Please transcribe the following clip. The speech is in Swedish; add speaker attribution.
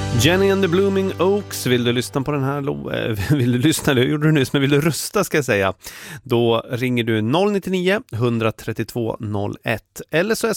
Speaker 1: Jenny and the Blooming Oaks. Vill du lyssna på den här vill du lyssna, det gjorde du nyss, men vill du rösta ska jag säga, då ringer du 099 132 01 eller så